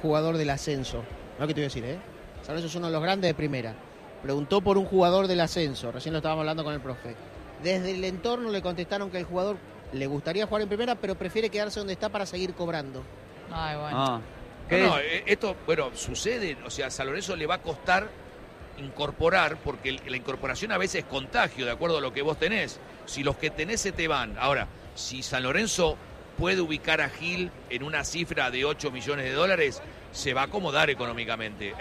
jugador del ascenso. No, ¿qué te voy a decir, San Lorenzo es uno de los grandes de primera. Preguntó por un jugador del ascenso, recién lo estábamos hablando con el profe. Desde el entorno le contestaron que el jugador le gustaría jugar en primera, pero prefiere quedarse donde está para seguir cobrando. Ay, bueno. Esto, sucede, o sea, a San Lorenzo le va a costar incorporar, porque la incorporación a veces es contagio, de acuerdo a lo que vos tenés. Si los que tenés se te van. Ahora, si San Lorenzo puede ubicar a Gil en una cifra de 8 millones de dólares, se va a acomodar económicamente,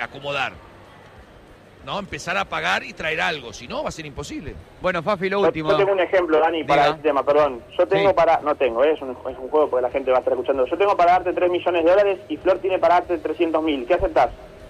¿no? Empezar a pagar y traer algo, si no va a ser imposible. Bueno, Fafi, lo último. Yo tengo un ejemplo, Dani, para este tema, perdón. Yo tengo es un juego porque la gente va a estar escuchando. Yo tengo para darte 3 millones de dólares y Flor tiene para darte 300.000. ¿Qué aceptás?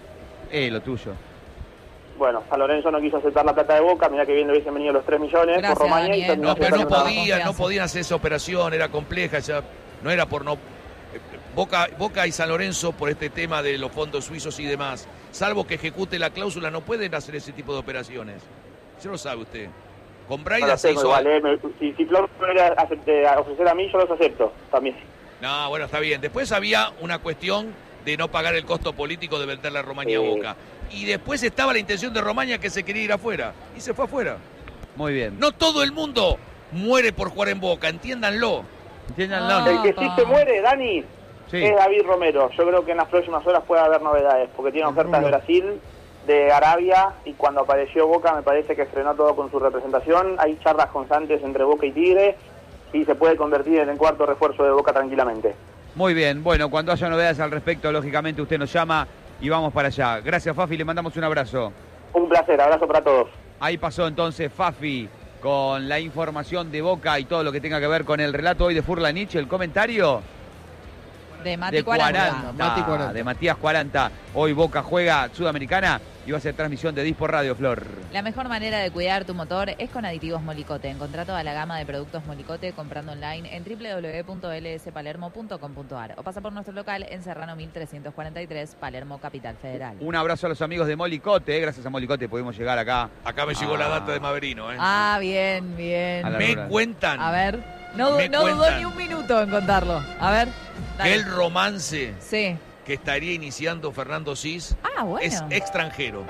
Lo tuyo. Bueno, San Lorenzo no quiso aceptar la plata de Boca, mirá que bien le hubiesen venido los 3 millones. Gracias, por Romaña. Daniel. No, pero no podían hacer esa operación, era compleja, ya no era por no... Boca y San Lorenzo, por este tema de los fondos suizos y demás, salvo que ejecute la cláusula, no pueden hacer ese tipo de operaciones. Eso lo sabe usted. Con Braida se hizo... Si Flor pudiera ofrecer a mí, yo los acepto también. No, bueno, está bien. Después había una cuestión de no pagar el costo político de venderle a Romaña a Boca. Y después estaba la intención de Romaña que se quería ir afuera. Y se fue afuera. Muy bien. No todo el mundo muere por jugar en Boca, entiéndanlo. El que sí se muere, Dani, es David Romero. Yo creo que en las próximas horas puede haber novedades, porque tiene ofertas de Brasil, de Arabia, y cuando apareció Boca me parece que frenó todo con su representación. Hay charlas constantes entre Boca y Tigre, y se puede convertir en el cuarto refuerzo de Boca tranquilamente. Muy bien, bueno, cuando haya novedades al respecto, lógicamente usted nos llama y vamos para allá. Gracias, Fafi, le mandamos un abrazo. Un placer, abrazo para todos. Ahí pasó entonces Fafi con la información de Boca y todo lo que tenga que ver con el relato hoy de Furlanich. El comentario de Mati 40. De Matías 40. Hoy Boca juega Sudamericana y va a ser transmisión de Dispo Radio, Flor. La mejor manera de cuidar tu motor es con Aditivos Molicote. Encontrá toda la gama de productos Molicote comprando online en www.lspalermo.com.ar o pasa por nuestro local en Serrano 1343, Palermo, Capital Federal. Un abrazo a los amigos de Molicote. Gracias a Molicote pudimos llegar acá. Acá me llegó la data de Maverino. Ah, bien. Me cuentan. A ver, no dudó ni un minuto en contarlo. A ver, dale. El romance que estaría iniciando Fernando Sis es extranjera.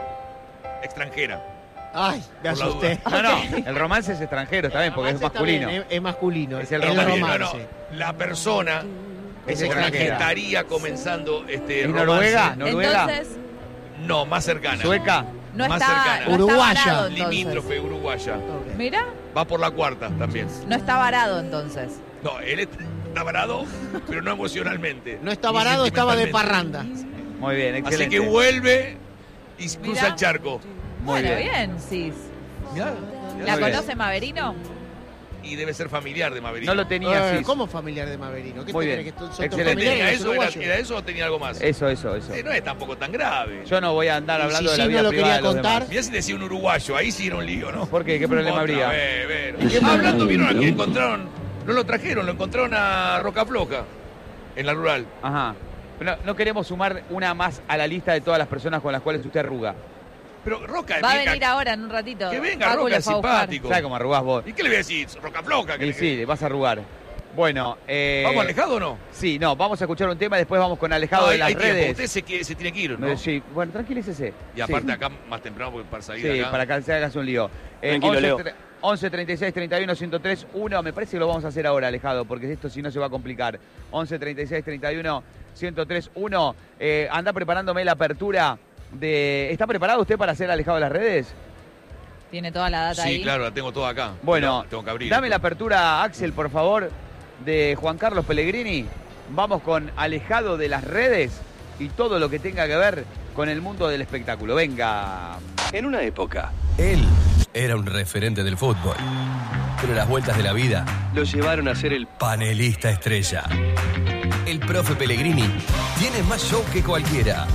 Ay, me asusté. No, el romance es extranjero, está bien, porque es masculino. Es masculino. Es el romance. No. La persona es que extranjera. estaría comenzando este romance. ¿Noruega? Entonces, no, más cercana. ¿Sueca? No más está, cercana. No Uruguaya. está varado, Limítrofe, uruguaya. Okay. Mira. Va por la cuarta también. No está varado entonces. No, él está varado, pero no emocionalmente. No está varado, estaba de parranda. Muy bien, excelente. Así que vuelve y cruza el charco. Muy bien, Sis. Mirá, ¿La conoce Maverino? Y debe ser familiar de Maverino. No lo tenía así. ¿Cómo familiar de Maverino? ¿Qué Muy te bien. crees? ¿Que son Excelente. ¿Era eso o tenía algo más? Eso. No es tampoco tan grave. Yo no voy a andar hablando de la no vida lo privada quería de los contar. demás. Mirá si decía un uruguayo, ahí sí era un lío, ¿no? ¿Por qué? ¿Qué problema habría? Hablando, vieron a que encontraron, no lo trajeron, lo encontraron a Roca Floja, en la rural. Ajá. Pero no queremos sumar una más a la lista de todas las personas con las cuales usted arruga. Pero Roca va a venir ahora en un ratito. Que venga, Roca es simpático. ¿Sabe cómo arrugás vos? ¿Y qué le voy a decir? Roca Floja. Sí, le vas a arrugar. Bueno, ¿vamos Alejado o no? Sí, no, vamos a escuchar un tema y después vamos con Alejado de las redes. Usted se tiene que ir, ¿no? Sí, bueno, tranquilícese. Y aparte acá más temprano porque para salir acá. Sí, para que se hagas un lío. Tranquilo, Leo. 11 36 31 103 1, me parece que lo vamos a hacer ahora, Alejado, porque esto si no se va a complicar. 11 36 31 103 1. Anda preparándome la apertura de... ¿Está preparado usted para hacer Alejado de las redes? Tiene toda la data ahí. Sí, claro, la tengo toda acá. Bueno, tengo que abrir. Dame la apertura, Axel, por favor, de Juan Carlos Pellegrini. Vamos con Alejado de las redes y todo lo que tenga que ver con el mundo del espectáculo. Venga. En una época, él era un referente del fútbol. Pero las vueltas de la vida lo llevaron a ser el panelista estrella. El profe Pellegrini tiene más show que cualquiera.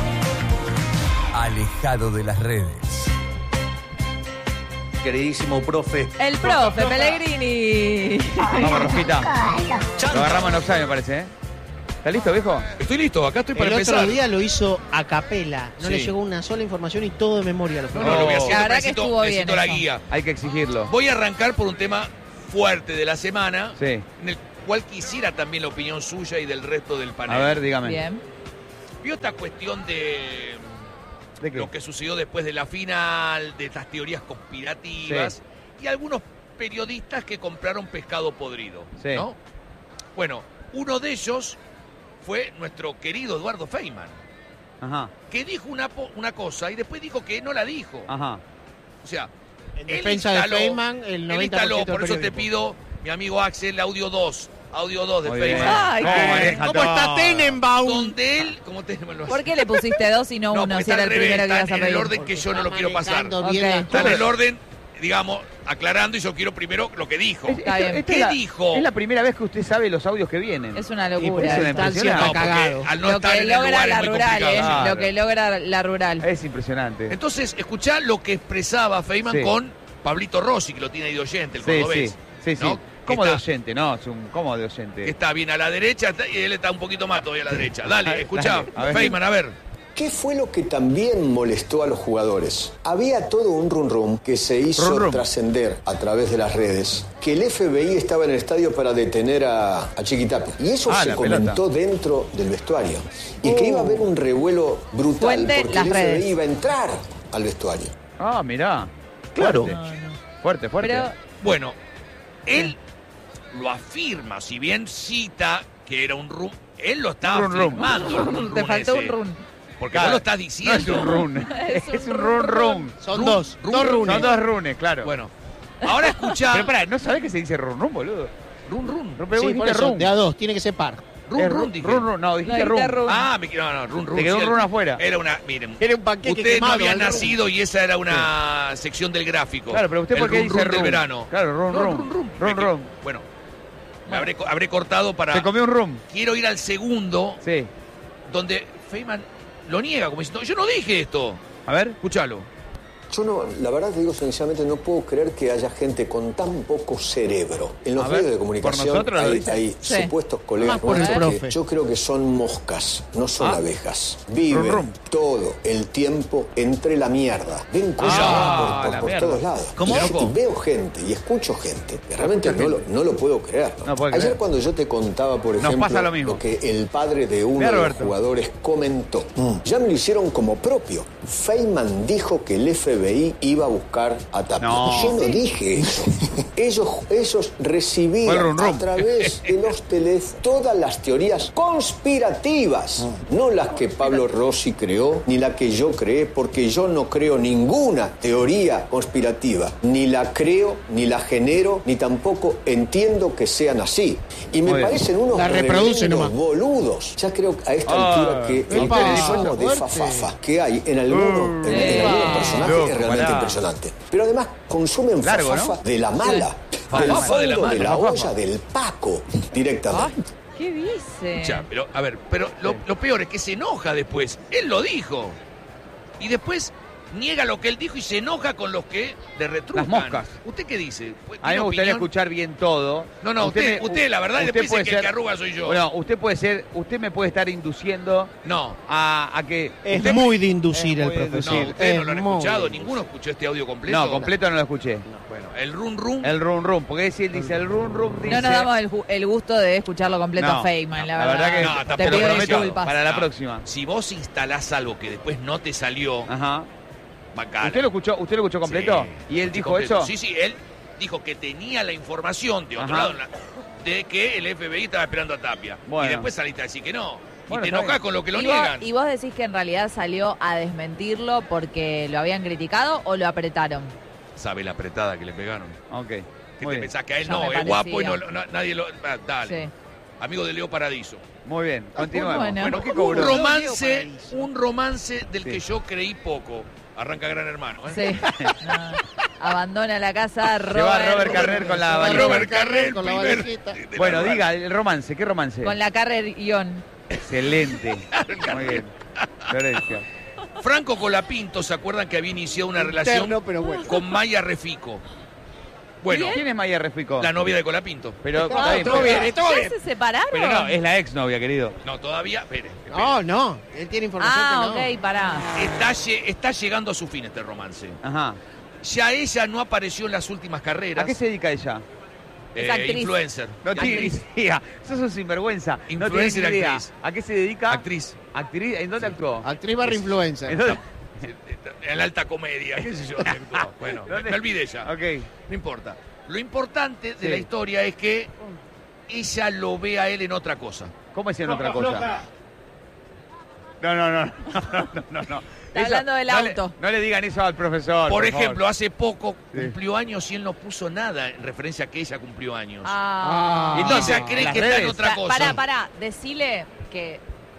Alejado de las redes. Queridísimo profe. El profe Pellegrini. Vamos, Rosita. Lo agarramos en offside, me parece, ¿eh? ¿Estás listo, viejo? Estoy listo, acá estoy para empezar. El otro día lo hizo a capela. No le llegó una sola información y todo de memoria. No, lo voy a hacer. La verdad que estuvo bien necesito la eso. guía. Hay que exigirlo. Voy a arrancar por un tema fuerte de la semana, Sí. en el cual quisiera también la opinión suya y del resto del panel. A ver, dígame. Bien. vio esta cuestión de ¿De qué? lo que sucedió después de la final, de estas teorías conspirativas, y algunos periodistas que compraron pescado podrido, Sí. ¿no? Bueno, uno de ellos fue nuestro querido Eduardo Feynman, Ajá, que dijo una cosa y después dijo que no la dijo. ajá. O sea, En defensa de Feynman, el 90% él instaló, del por eso te periodismo. pido, mi amigo Axel, audio 2 de Muy bien. Feynman. Ay, ¿Cómo qué- maneja ¿Cómo todo? está Tenenbaum? Donde él, ¿cómo Tenenbaum lo hace? ¿Por qué le pusiste 2 y no No, 1 porque si está era al el revés, primero que ibas está a en el pedir? orden que yo no Está lo quiero pasar. manejando Ok. bien las Está en cosas. el orden, digamos, aclarando, y yo quiero primero lo que dijo. Está bien. ¿Qué dijo? Es la primera vez que usted sabe los audios que vienen. Es una Y por locura. eso la Está impresiona. está No, porque cagado. al no Lo estar que en el logra lugar la es muy rural, complicado. Claro. Lo que logra la rural. Es impresionante. Entonces, escuchá lo que expresaba Feynman Sí. con Pablito Rossi, que lo tiene ahí de oyente, el Sí, cordobés. sí. ¿no? ¿Cómo de Está- oyente? No, es un cómo de oyente. que está bien a la derecha y él está un poquito más todavía a la derecha. Dale, escuchá, Dale, a ver. Feynman, a ver. ¿Qué fue lo que también molestó a los jugadores? Había todo un rum que se hizo Rum rum. trascender a través de las redes, que el FBI estaba en el estadio para detener a Chiquitapia. Y eso se la comentó dentro del vestuario. Y que iba a haber un revuelo brutal Fuente, porque las el FBI redes. iba a entrar al vestuario. Ah, mirá. Claro. Fuerte, fuerte. Pero Bueno, él lo afirma, si bien cita que era un rum, él lo estaba Rum rum. afirmando. el rum te rum faltó ese. un run. Porque Claro, vos lo estás No diciendo. es un run. Es un run run. Son Rum, dos rum, runes. Son dos runes, claro. Bueno, ahora escuchá. Pero pará, ¿no sabés que se dice run run, boludo? Rum rum. Pero Sí, vos por dijiste eso, run. de a dos, tiene que ser par. Rum Es rum, dije. run run. No, dijiste No, run. dijiste run. Ah, no, rum rum. Te quedó sí, un run afuera. Era una, miren. Era un panqueque Usted no quemado, había al rum. nacido y esa era una sección del gráfico. Claro, pero usted El por qué rum dice rum del rum. verano. Claro, run No, run. Run run. Bueno, me habré cortado para... Se comió un rum. Quiero ir al segundo, Sí. donde Feynman lo niega, como diciendo, yo no dije esto. A ver. Escúchalo. Yo no, la verdad te digo sinceramente, no puedo creer que haya gente con tan poco cerebro. En los A ver, medios de ¿por comunicación nosotros lo hay, dice? hay Sí. supuestos colegas Más por el nuestros que profe. yo creo que son moscas, no son Ah. abejas. Viven Rum, rum. todo el tiempo entre la mierda. Ven cosas Ah, la por mierda. todos lados. ¿Cómo, Y loco? veo gente y escucho gente que realmente no lo puedo creer. No puede Ayer creer. cuando yo te contaba, por Nos ejemplo, pasa lo mismo. que el padre de uno Mira, de los Roberto. jugadores comentó, ya me lo hicieron como propio. Feynman dijo que el FBI iba a buscar a Tapia. No. Yo no dije eso. Ellos Fue el recibían rum rum. a través de los teles todas las teorías conspirativas, no las que Pablo Rossi creó, ni la que yo creé, porque yo no creo ninguna teoría conspirativa. Ni la creo, ni la genero, ni tampoco entiendo que sean así. Y me Muy bien. parecen unos La reproduce reverendos nomás. boludos. Ya creo a esta Ah, altura que el epa, consumo de fuerte. fafafa que hay en algunos personajes Loco, es realmente pará. impresionante. Pero además consumen Largo, fafafa ¿no? de la mala, del Fafafa de la fondo de mala. la olla, Fafafa. del Paco, directamente. ¿Qué dice? Ya, pero, a ver, pero lo peor es que se enoja después. Él lo dijo. Y después niega lo que él dijo y se enoja con los que le retrucan. Las moscas. ¿Usted qué dice? A mí me ¿Tiene gustaría opinión? escuchar bien todo. No, no, usted, la verdad, y usted después puede dice que el ser- que arruga soy yo. Bueno, usted me puede estar induciendo No. a que... Es usted- muy de inducir Es el muy de profesor. No, ustedes no Es lo han muy escuchado, de ninguno escuchó este audio completo. No, completo no lo escuché. Bueno, el run run. El run run, porque si él dice el run run, dice... No nos damos el gusto de escucharlo completo No, a Feynman, la la verdad. verdad que No, te tampoco pido prometo. disculpas. Para la No. próxima. Si vos instalás algo que después no te salió, Ajá. bacana. ¿Usted lo escuchó completo? Sí, ¿Y él sí, dijo completo. eso? Sí, sí, él dijo que tenía la información de otro Ajá. lado, de que el FBI estaba esperando a Tapia. Bueno. Y después saliste a decir que no. Bueno, y te está enojás bien. con lo que lo ¿Y vos, niegan. y vos decís que en realidad salió a desmentirlo porque lo habían criticado o lo apretaron? Sabe la apretada que le pegaron. Ok. ¿Qué Muy te bien. pensás que a él Ya no? me Es parecía. guapo y nadie lo... dale. Sí. Amigo de Leo Paradiso. Muy bien, continuemos. bueno. Bueno, ¿Por qué un cobró? romance del Sí. que yo creí poco. Arranca Gran Hermano, ¿eh? Sí. No. Abandona la casa Se va Robert Carrer con la valija. Robert Carrer, con la primer valijita. de la Bueno, radio. diga, el romance, ¿qué romance? con la carrerión. Excelente. Muy bien. Florencio. Franco Colapinto, ¿se acuerdan que había iniciado una relación Interno, pero bueno. con Maya Refico? Bueno, ¿Quién es Maya Refico? la novia de Colapinto. Pero, Ah, está todo bien, bien, pero- todo ¿Ya bien. se separaron? pero no, es la exnovia, querido. No, todavía, espere. No, no. Él tiene información Ah, que no. ok, pará. Está llegando a su fin este romance. Ajá. Ya ella no apareció en las últimas carreras. ¿A qué se dedica ella? Es actriz. Influencer. No tiene ni idea. Sos un sinvergüenza. No tiene Influencer ni idea. actriz. ¿A qué se dedica? Actriz. ¿Actriz? ¿En dónde actuó? Actriz barra influencer. ¿En dónde? En la alta comedia, qué sé yo. actuó. Bueno, me olvidé ya. Ok. No importa. Lo importante de Sí. la historia es que ella lo ve a él en otra cosa. ¿Cómo es en otra cosa? No. Está hablando del auto. No le digan eso al profesor. Por favor. ejemplo, hace poco Sí. cumplió años y él no puso nada en referencia a que ella cumplió años. Ah. Y entonces ella cree las que está en redes. otra cosa. Pará, decile que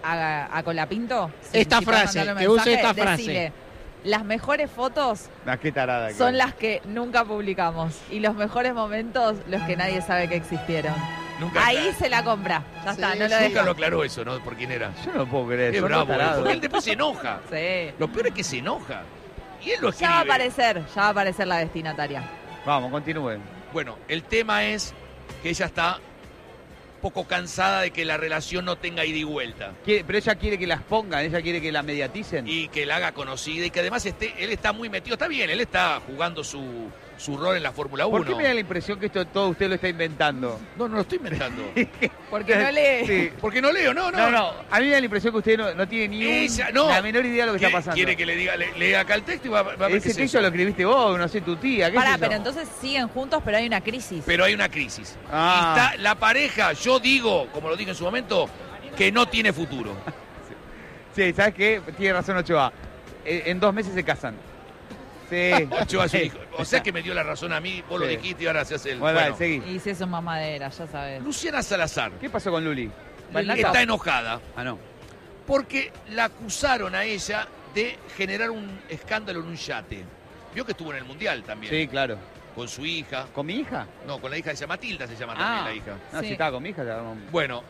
a Colapinto. Esta puedes frase, mandarle que un use mensaje, esta frase. decile, las mejores fotos Ah, qué tarada. que son es. las que nunca publicamos y los mejores momentos los que nadie sabe que existieron. Nunca, Ahí se la compra. Ya Sí, está, no lo sí. nunca deja. lo aclaró eso, ¿no? ¿Por quién era? Yo no lo puedo creer. Qué son bravo, dos tarados. porque él después se enoja. Sí. Lo peor es que se enoja. Y él lo escribe. Ya va a aparecer la destinataria. Vamos, continúen. Bueno, el tema es que ella está poco cansada de que la relación no tenga ida y vuelta. Pero ella quiere que las pongan, ella quiere que la mediaticen. Y que la haga conocida y que además él está muy metido. Está bien, él está jugando su rol en la Fórmula 1. ¿Por qué me da la impresión que esto todo usted lo está inventando? No lo estoy inventando. Porque no lee. Sí. Porque no leo, no. No, a mí me da la impresión que usted no tiene ni Ella, no. la menor idea de lo que está pasando. Quiere que le diga, lea acá el texto y va a ver qué Ese es texto eso. lo escribiste vos, no sé, tu tía, ¿qué Pará, es eso? pero entonces siguen juntos, pero hay una crisis. Pero hay una crisis. Ah. Y está la pareja, yo digo, como lo dije en su momento, que no tiene futuro. Sí, ¿sabes qué? Tiene razón Ochoa. En 2 meses se casan. Sí. Ochoa, su hijo. O sea que me dio la razón a mí, vos lo Sí. dijiste y ahora se hace el... Bueno, dale, seguí. Y si eso es mamadera, ya sabes. Luciana Salazar ¿Qué pasó con Luli? está enojada Ah, no. porque la acusaron a ella de generar un escándalo en un yate. Vio que estuvo en el Mundial también. Sí, claro. Con su hija. ¿Con mi hija? No, con la hija de Matilda se llama también la hija. No, Sí. si estaba con mi hija, ya no. Bueno,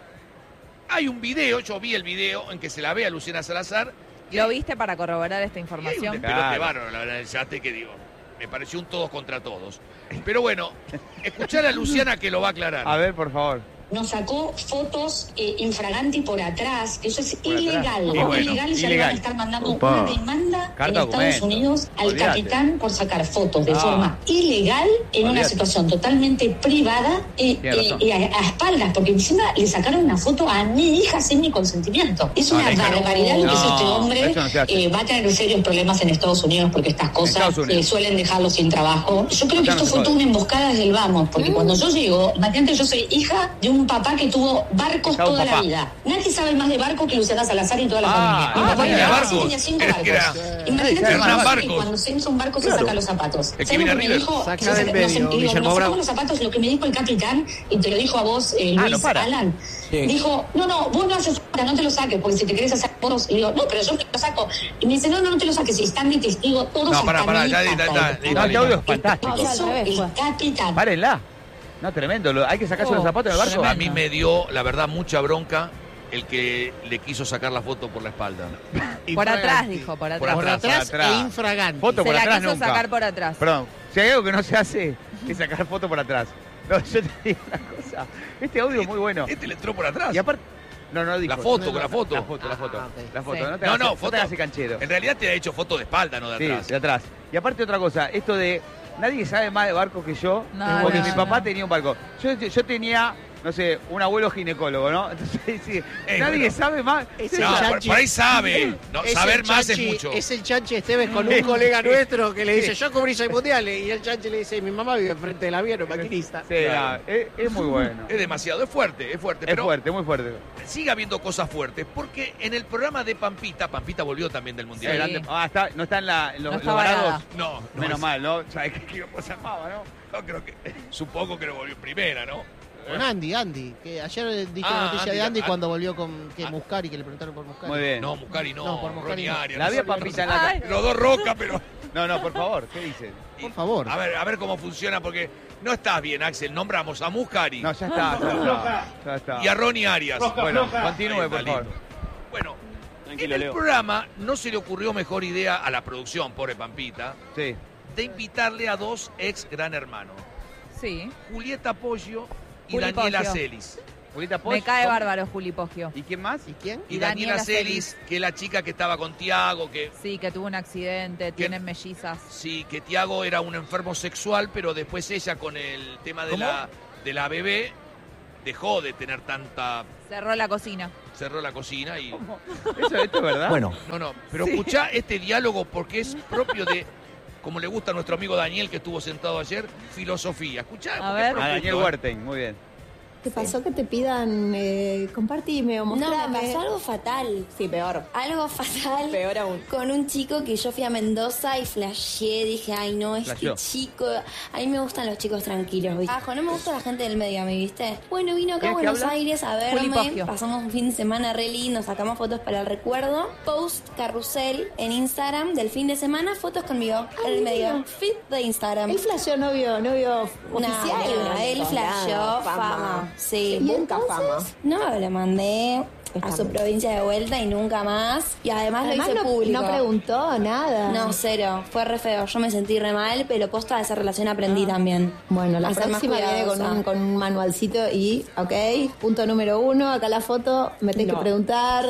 hay un video, yo vi el video en que se la ve a Luciana Salazar. Y ¿Lo hay- viste para corroborar esta y hay un información? despelote Claro. bárbaro, la verdad, en el yate que digo. Me pareció un todos contra todos. Pero bueno, escuchar a Luciana que lo va a aclarar. A ver, por favor. Nos sacó fotos infraganti por atrás, eso es Por ilegal. atrás. Y bueno, ilegal y ya le van a estar mandando una demanda Carta en Estados documento. Unidos al Olvídate. capitán por sacar fotos de Ah. forma ilegal en una Olvídate. situación totalmente privada Tiene razón. y a espaldas, porque encima le sacaron una foto a mi hija sin mi consentimiento. Es No, una déjalo. barbaridad lo que hizo No, este hombre. eso no se hace. Va a tener serios problemas en Estados Unidos porque estas cosas Estados Unidos. suelen dejarlo sin trabajo. Yo creo que Acá no esto se fue jode. toda una emboscada desde el vamos, porque cuando yo llego, imagínate, yo soy hija de un papá que tuvo barcos Estaba un toda la papá. vida. Nadie sabe más de barcos que Luciana Salazar y toda la Ah, familia. Mi papá tenía tenía barcos. 5 Era- barcos. era- Imagínate Hernán mi papá que Barcos. cuando se usa un barco se saca los zapatos. El que ¿Sabes viene lo que me River. dijo? Saca Nos- del nos- medio, digo, Guillermo nos Bravo. sacamos los zapatos, lo que me dijo el capitán, y te lo dijo a vos, no Luis para. Alan. Dijo, no, vos no haces falta, no te lo saques, porque si te querés hacer fotos, y digo, no, pero yo me lo saco. Y me dice, no te lo saques, si están de testigo, todos No, pará, están ahí, ya, hasta ya, el- No, este audio es fantástico. Eso, el capitán. Párenla. No, tremendo. Hay que sacarse los zapatos del barco. A mí me dio, la verdad, mucha bronca el que le quiso sacar la foto por la espalda. Por atrás, dijo, por atrás. Por atrás atrás. e infraganti. Foto Se por la atrás quiso nunca. sacar por atrás. Perdón, si hay algo que no se hace, es sacar foto por atrás. No, yo te digo una cosa. Este audio es muy bueno. Este le entró por atrás. Y aparte... No dijo. La foto, con la foto. La foto. Ah, ok. La foto. Sí. No te No, hagas- no, foto. te hagas canchero. En realidad te ha hecho foto de espalda, no de Sí, atrás. de atrás. Y aparte otra cosa, esto de nadie sabe más de barcos que yo, No, porque no, mi papá no. tenía un barco. Yo tenía, no sé, un abuelo ginecólogo, ¿no? Entonces, sí, nadie bueno. sabe más. Ese No, Chanchi- por ahí sabe. No, Es saber el más es Chanchi- mucho. Es el Chanchi Esteves con un colega nuestro que le dice, yo cubrí 6 mundiales. Y el Chanchi le dice, mi mamá vive enfrente del avión, maquinista. Sí, Claro. no, es muy bueno. Es demasiado, es fuerte. Es Pero fuerte, muy fuerte. sigue habiendo cosas fuertes. Porque en el programa de Pampita volvió también del Mundial. Sí. No está en No los está varados. varada. No, Menos es- mal, ¿no? ¿Sabes qué iba a pasar más, no? No, creo que. Supongo que no volvió en primera, ¿no? Con Andy, que ayer dije Ah, la noticia Andy, de Andy ah, cuando volvió con ah. Muscari, que le preguntaron por Muscari. Muy bien. No, Muscari no. No, por Muscari Ronnie no. Arias, La no había sé. Pampita en la Ay. Los dos Roca, pero. No, por favor, ¿qué dicen? Por favor. A ver cómo funciona, porque no estás bien, Axel. Nombramos a Muscari No, ya está. Ya está. y a Ronnie Arias. Bueno, Ahí continúe, está, por favor. listo. Bueno, Tranquilo, en el Leo. programa no se le ocurrió mejor idea a la producción, pobre Pampita, Sí. de invitarle a dos ex Gran Hermano, Sí. Julieta Pollo y Juli Daniela Poggio. Celis. Julita Poch. Me cae ¿cómo? bárbaro Juli Poggio. ¿Y quién más? ¿Y quién? Y Y Daniela Daniela Celis, que es la chica que estaba con Tiago, que Sí, que tuvo un accidente, tienen mellizas. sí, que Tiago era un enfermo sexual, pero después ella con el tema de ¿Cómo? de la bebé dejó de tener tanta... Cerró la cocina. Cerró la cocina y... ¿Esto es verdad? Bueno. No, pero escuchá este diálogo porque es propio de, como le gusta a nuestro amigo Daniel que estuvo sentado ayer, filosofía. Escuchá. A ver. A Daniel Huerten, muy bien. ¿Te pasó que te pidan compartime o mostrame? No, me pasó algo fatal. Sí, peor. Algo fatal. Peor aún. Con un chico que yo fui a Mendoza y flasheé. Dije, ay no, Flasheó. chico. A mí me gustan los chicos tranquilos, ¿viste? Ajo, no me gusta la gente del medio, ¿me viste? Bueno, vino acá a Buenos Aires a verme. Pogio. Pasamos un fin de semana re lindo, sacamos fotos para el recuerdo. Post carrusel en Instagram del fin de semana, fotos conmigo. En el medio. Feed de Instagram. Él flasheó novio oficial. Él flasheó fama. Sí. ¿Y entonces? Fama. No, le mandé a su provincia de vuelta y nunca más. Y además lo hizo público. No preguntó nada. No, cero. Fue re feo. Yo me sentí re mal, pero posta de esa relación aprendí también. Bueno, la A ser más próxima viene cuidadosa. con un manualcito y, ok, punto número 1, acá la foto, me tenés que preguntar.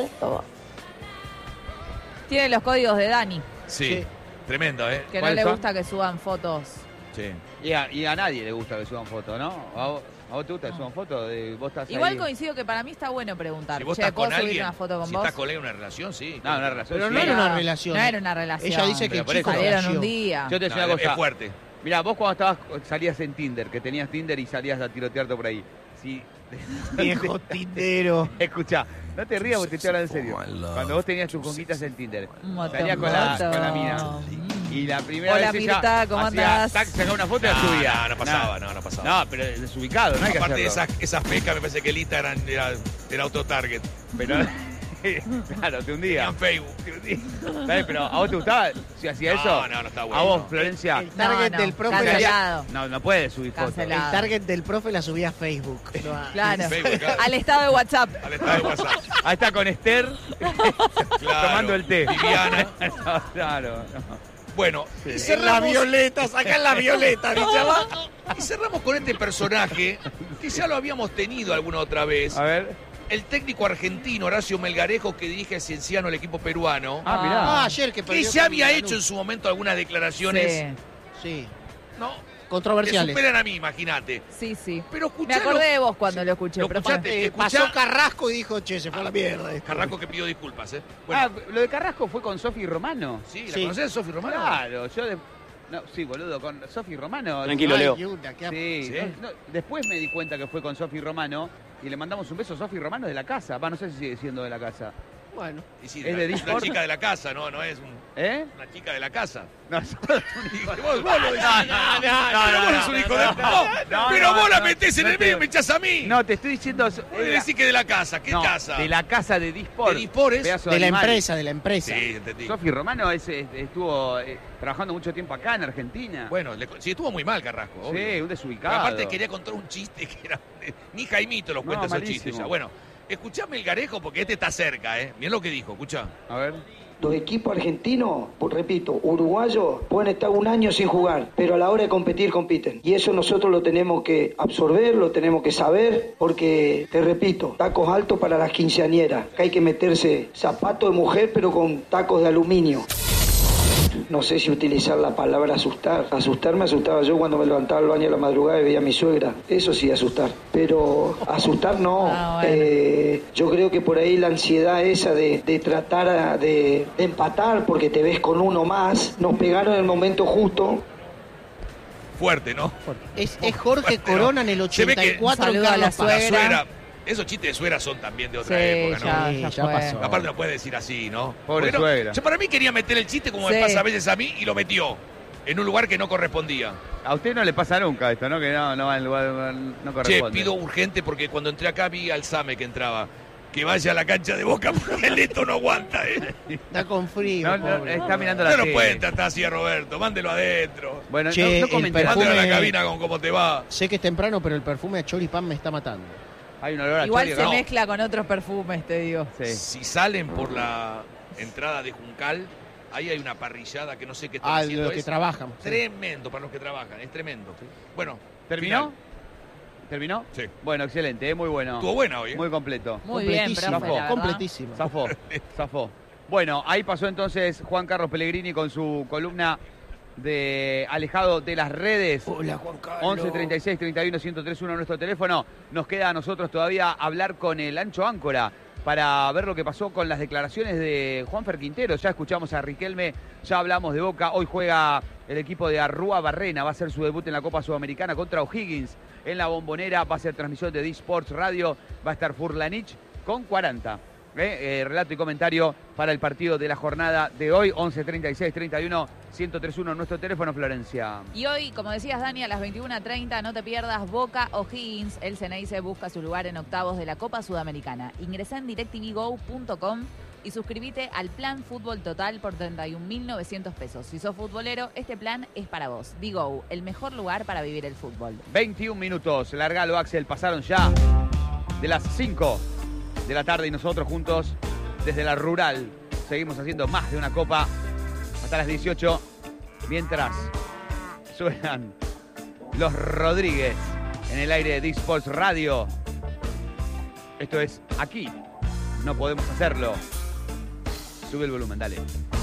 Tiene los códigos de Dani, Sí, tremendo, ¿eh? que no ¿Cuáles le son? gusta que suban fotos. Sí. Y a nadie le gusta que suban fotos, ¿no? ¿A vos te gusta que suban fotos? Vos estás Igual ahí. coincido que para mí está bueno preguntar. Si vos Che, estás ¿puedo con subir alguien, una foto con si vos? estás con él en una relación, sí. No, una relación. Pero sí. no era una relación. No era una relación. Ella dice que Pero el por chico eso. salieron flasheó. un día. Yo te decía No, una cosa. es fuerte. Mirá, vos cuando salías en Tinder, que tenías Tinder y salías a tirotearte por ahí. Sí. Viejo tindero. Escuchá, no te rías porque te estoy hablando en serio. fall in love. Cuando vos tenías tus conquistas en Tinder, Un montón. salías con la mina. Y la primera Hola, vez ella Mirta, ¿cómo hacía, andás? tac, sacaba una foto y la subía. No pasaba, no pasaba. No, pero es desubicado, no hay que Aparte de hacerlo. esas pecas, me parece que el Instagram era autotarget. Pero, claro, te hundía. En Facebook. ¿Sabes? Pero ¿a vos te gustaba si hacía eso? No, está ¿A bueno. vos, Florencia? El target No, del profe cancelado. No puedes subir fotos. Cancelado. El target del profe la subía a Facebook. No a- Claro. Facebook, claro. Al estado de WhatsApp. Al estado de WhatsApp. Ahí está con Esther Claro. tomando el té. Viviana. Claro. No. Bueno, y En la cerramos, violeta, saca la violeta, dice abajo. y cerramos con este personaje que ya lo habíamos tenido alguna otra vez. A ver. El técnico argentino Horacio Melgarejo, que dirige a Cienciano, el equipo peruano, Ah, Ah, mirá. ayer que que perdió ya con había Lanús. hecho en su momento algunas declaraciones, Sí, Sí, ¿no? Te controversiales. superan a mí, imagínate. sí, sí. Pero Me escuchalo. acordé de vos cuando lo escuché, Lo profe. escuchaste. Pasó Carrasco y dijo, che, se fue a la mierda. Carrasco que pidió disculpas, ¿eh? Ah, Bueno, lo de Carrasco fue con Sofi Romano. sí, ¿la sí. conocés, Sofi Romano? Claro, no, sí, boludo, con Sofi Romano. Tranquilo, Leo. Ay, una, qué Sí, ¿Sí? después me di cuenta que fue con Sofi Romano y le mandamos un beso a Sofi Romano de la casa. Va, no sé si sigue siendo de la casa. Bueno, Y sí, ¿Es de una Discord? chica de la casa, no es ¿Eh? una chica de la casa. No, Vos lo decís. Pero vos sos un hijo de... no, pero vos la no, metés en no el te- medio y me echás a mí. No, te estoy diciendo... Vos decís que de la casa. ¿Qué no, casa? de la casa de Disport. ¿De Disport es? Pedazo de la animal. empresa, de la empresa. Sí, entendí. Sofi Romano estuvo trabajando mucho tiempo acá en Argentina. Bueno, sí, estuvo muy mal Carrasco, obvio. Sí, un Pero desubicado. aparte quería contar un chiste que era... Ni Jaimito los No, cuenta esos malísimo. chistes ya. Bueno, escuchame el Garejo porque este está cerca, ¿eh? Mirá lo que dijo, escuchá. A ver. Los equipos argentinos, repito, uruguayos, pueden estar un año sin jugar, pero a la hora de competir, compiten. Y eso nosotros lo tenemos que absorber, lo tenemos que saber, porque, te repito, tacos altos para las quinceañeras, que hay que meterse zapatos de mujer, pero con tacos de aluminio. No sé si utilizar la palabra asustar. Asustar me asustaba yo cuando me levantaba al baño a la madrugada y veía a mi suegra. Eso sí, asustar. Pero asustar no. Ah, bueno. Yo creo que por ahí la ansiedad esa de tratar de empatar porque te ves con uno más, nos pegaron en el momento justo. Fuerte, ¿no? Es Jorge Corona en el Se ve que- 84 en Saludo a la Carlos Paz. La Suegra. suegra. Esos chistes de suegra son también de otra Sí, época, ¿no? ya Sí, ya fue. pasó. Aparte no puede decir así, ¿no? Pobre Porque no- suegra. Yo para mí quería meter el chiste como Sí. me pasa a veces a mí y lo metió en un lugar que no correspondía. A usted no le pasa nunca esto, ¿no? Que no va en lugar, no Che, corresponde. pido urgente porque cuando entré acá vi al Same que entraba. Que vaya a la cancha de Boca porque el Leto no aguanta, ¿eh? Está con frío. No, pobre. está mirando la No lo tele. pueden tratar así a Roberto, mándelo adentro. Bueno, Che, no el comenten. perfume- Mándelo a la cabina con cómo te va. Sé que es temprano, pero el perfume de choripán me está matando. Hay un olor a Igual chori se acá. mezcla con otros perfumes, te digo. Sí. Si salen por la entrada de Juncal, ahí hay una parrillada que no sé qué están Ah, de haciendo. los que Es trabajan. tremendo para los que trabajan, es tremendo. Bueno, ¿Terminó? final. ¿Terminó? Sí. Bueno, excelente, muy bueno. Estuvo buena hoy, ¿eh? Muy completo. Muy bien, Completísimo, profe, la verdad. completísimo. Zafó, zafó. Bueno, ahí pasó entonces Juan Carlos Pellegrini con su columna de alejado de las redes. Hola, Juan Carlos. 11 36 31 1031 nuestro teléfono. Nos queda a nosotros todavía hablar con el Ancho Áncora para ver lo que pasó con las declaraciones de Juanfer Quintero. Ya escuchamos a Riquelme, ya hablamos de Boca. Hoy juega el equipo de Arrúa Barrena, va a ser su debut en la Copa Sudamericana contra O'Higgins en la Bombonera. Va a ser transmisión de D-Sports Radio, va a estar Furlanich con 40. Relato y comentario para el partido de la jornada de hoy, 11 36 31 1031 nuestro teléfono, Florencia. Y hoy, como decías, Dani, a las 21:30 no te pierdas Boca O'Higgins. El Ceneice busca su lugar en octavos de la Copa Sudamericana. Ingresá en directvgo.com y suscríbete al plan Fútbol Total por 31.900 pesos. Si sos futbolero, este plan es para vos. Bigo, el mejor lugar para vivir el fútbol. 21 minutos, largalo, Axel, pasaron ya de las 5 de la tarde y nosotros juntos desde la rural seguimos haciendo más de una copa hasta las 18 mientras suenan los Rodríguez en el aire de D-Sports Radio. Esto es Aquí No Podemos Hacerlo. Sube el volumen, dale.